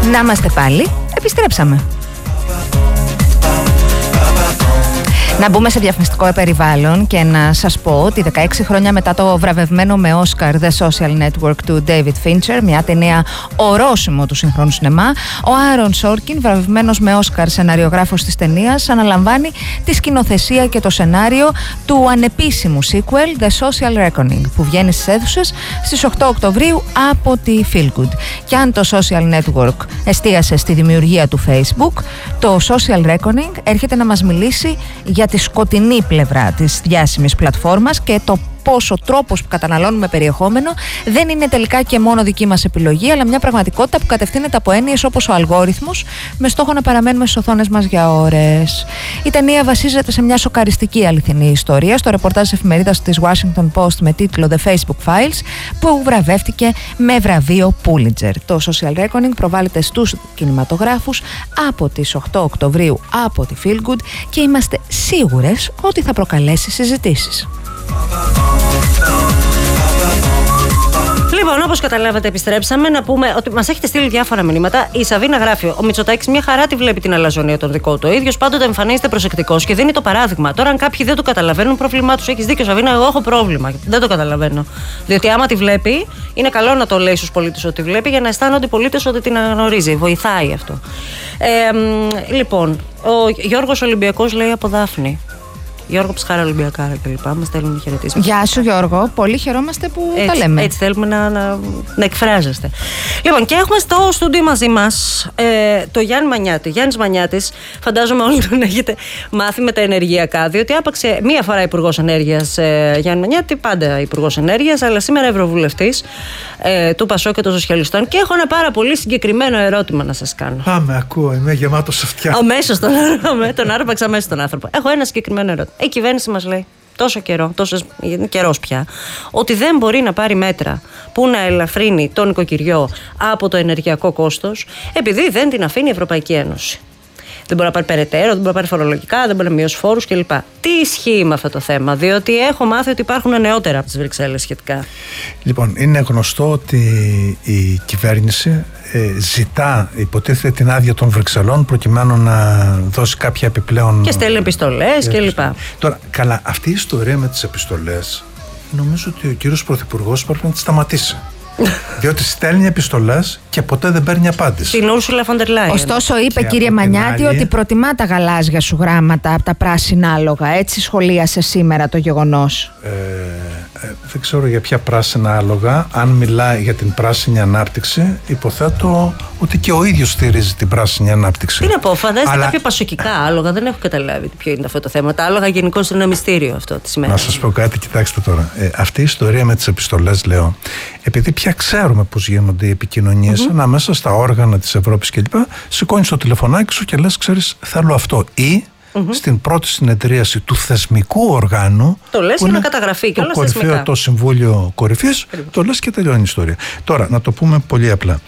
Να είμαστε πάλι, επιστρέψαμε. Να μπούμε σε διαφημιστικό περιβάλλον και να σας πω ότι 16 χρόνια μετά το βραβευμένο με Όσκαρ The Social Network του David Fincher, μια ταινία ορόσημο του σύγχρονου σινεμά, ο Άρον Σόρκιν, βραβευμένος με Όσκαρ σεναριογράφος της ταινίας, αναλαμβάνει τη σκηνοθεσία και το σενάριο του ανεπίσημου sequel The Social Reckoning, που βγαίνει στις αίθουσες στις 8 Οκτωβρίου από τη Feelgood. Και αν το Social Network εστίασε στη δημιουργία του Facebook, το Social Reckoning έρχεται να μας μιλήσει για τη σκοτεινή πλευρά της διάσημης πλατφόρμας και το πως ο τρόπος που καταναλώνουμε περιεχόμενο δεν είναι τελικά και μόνο δική μας επιλογή, αλλά μια πραγματικότητα που κατευθύνεται από έννοιες όπως ο αλγόριθμος, με στόχο να παραμένουμε στις οθόνες μας για ώρες. Η ταινία βασίζεται σε μια σοκαριστική αληθινή ιστορία, στο ρεπορτάζ της εφημερίδας της Washington Post με τίτλο The Facebook Files, που βραβεύτηκε με βραβείο Pulitzer. Το Social Reckoning προβάλλεται στους κινηματογράφους από τις 8 Οκτωβρίου από τη Feelgood και είμαστε σίγουρες ότι θα προκαλέσει συζητήσεις. Λοιπόν, όπως καταλάβατε, επιστρέψαμε να πούμε ότι μας έχετε στείλει διάφορα μηνύματα. Η Σαβίνα γράφει: ο Μητσοτάκης μια χαρά τη βλέπει την αλαζονία των δικών του. Ο ίδιος πάντοτε εμφανίζεται προσεκτικός και δίνει το παράδειγμα. Τώρα, αν κάποιοι δεν το καταλαβαίνουν, πρόβλημά τους. Έχεις δίκιο, Σαβίνα, εγώ έχω πρόβλημα. Δεν το καταλαβαίνω. Διότι άμα τη βλέπει, είναι καλό να το λέει στους πολίτες ότι βλέπει για να αισθάνονται οι πολίτες ότι την αναγνωρίζει. Βοηθάει αυτό. Λοιπόν, ο Γιώργος Ολυμπιακός λέει από Δάφνη. Γιώργο Ψυχάρα Ολυμπιακάρα κλπ. Μας στέλνουν χαιρετίσματα. Γεια σου, Γιώργο. Πολύ χαιρόμαστε που έτσι, τα λέμε. Έτσι θέλουμε να εκφράζεστε. Λοιπόν, και έχουμε στο στούντιο μαζί μας το Γιάννη Μανιάτη. Γιάννης Μανιάτης, φαντάζομαι όλοι τον έχετε μάθει με τα ενεργειακά, διότι άπαξε μία φορά Υπουργός Ενέργειας Γιάννη Μανιάτη, πάντα Υπουργός Ενέργειας, αλλά σήμερα Ευρωβουλευτής του ΠΑΣΟΚ και των Σοσιαλιστών. Και έχω ένα πάρα πολύ συγκεκριμένο ερώτημα να σας κάνω. Πάμε, ακούω, είμαι γεμάτος αυτιά. Αμέσως τον άρπαξα αμέσως τον άνθρωπο. Έχω ένα συγκεκριμένο ερώτημα. Η κυβέρνηση μας λέει τόσο καιρό, καιρός πια, ότι δεν μπορεί να πάρει μέτρα που να ελαφρύνει τον νοικοκυριό από το ενεργειακό κόστος, επειδή δεν την αφήνει η Ευρωπαϊκή Ένωση. Δεν μπορεί να πάρει περαιτέρω, δεν μπορεί να πάρει φορολογικά, δεν μπορεί να μειώσει φόρους κλπ. Τι ισχύει με αυτό το θέμα, διότι έχω μάθει ότι υπάρχουν νεότερα από τις Βρυξέλλες σχετικά. Λοιπόν, είναι γνωστό ότι η κυβέρνηση ζητά, υποτίθεται, την άδεια των Βρυξελών προκειμένου να δώσει κάποια επιπλέον. Και στέλνει επιστολές κλπ. Τώρα, καλά, αυτή η ιστορία με τις επιστολές, νομίζω ότι ο κύριος Πρωθυπουργός πρέπει να τη σταματήσει. Διότι στέλνει επιστολές και ποτέ δεν παίρνει απάντηση. Την Ursula von der Leyen. Ωστόσο, είπε, κύριε Μανιάτη, ότι προτιμά τα γαλάζια σου γράμματα από τα πράσινα άλογα. Έτσι σχολίασε σήμερα το γεγονός. Δεν ξέρω για ποια πράσινα άλογα. Αν μιλάει για την πράσινη ανάπτυξη, υποθέτω ότι και ο ίδιος στηρίζει την πράσινη ανάπτυξη. Τι να πω, φαντάζεστε κάποια πασοκικά άλογα. Δεν έχω καταλάβει ποιο είναι αυτό το θέμα. Τα άλογα γενικώς είναι ένα μυστήριο αυτό τη σημαίνει. Να σας πω κάτι, κοιτάξτε τώρα. Αυτή η ιστορία με τις επιστολές, λέω, επειδή πια ξέρουμε πώς γίνονται οι επικοινωνίες ανάμεσα στα όργανα της Ευρώπης κλπ. Σηκώνεις το τηλεφωνάκι σου και λες, ξέρεις, θέλω αυτό. Ή στην πρώτη συνεδρίαση του θεσμικού οργάνου. Το λες για να καταγραφεί και όλα το κορυφαίο, το Συμβούλιο Κορυφής, το λες και τελειώνει η ιστορία. Τώρα, να το πούμε πολύ απλά.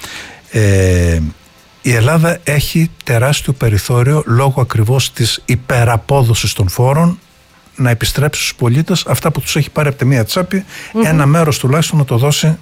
Η Ελλάδα έχει τεράστιο περιθώριο λόγω ακριβώς της υπεραπόδοσης των φόρων να επιστρέψει στους πολίτες αυτά που τους έχει πάρει από τη μία τσάπη, ένα μέρος τουλάχιστον να το δώσει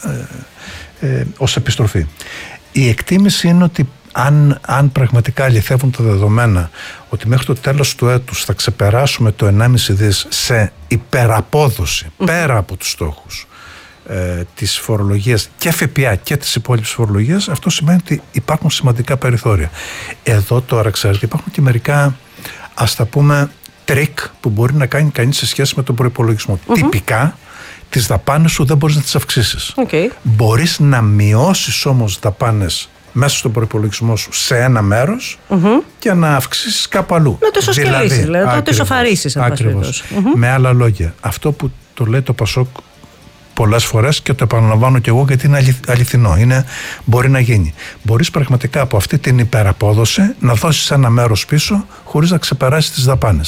ως επιστροφή. Η εκτίμηση είναι ότι αν πραγματικά αληθεύουν τα δεδομένα ότι μέχρι το τέλος του έτους θα ξεπεράσουμε το 1,5 δις σε υπεραπόδοση πέρα από τους στόχους της φορολογίας και ΦΠΑ και της υπόλοιπης φορολογίας, αυτό σημαίνει ότι υπάρχουν σημαντικά περιθώρια. Εδώ τώρα, ξέρετε, υπάρχουν και μερικά, ας τα πούμε, τρίκ που μπορεί να κάνει κανείς σε σχέση με τον προϋπολογισμό. Τυπικά, τις δαπάνες σου δεν μπορείς να τις αυξήσεις. Μπορείς να μειώσεις όμως δαπάνες μέσα στον προϋπολογισμό σου σε ένα μέρος και να αυξήσεις κάπου αλλού. Να το ισοσκελίσεις, δηλαδή, να το ισοφαρίσεις. Ακριβώς. Με άλλα λόγια, αυτό που το λέει το ΠΑΣΟΚ πολλές φορές και το επαναλαμβάνω και εγώ γιατί είναι αληθινό, μπορεί να γίνει. Μπορείς πραγματικά από αυτή την υπεραπόδοση να δώσεις ένα μέρος πίσω χωρίς να ξεπεράσεις τις δαπάνες.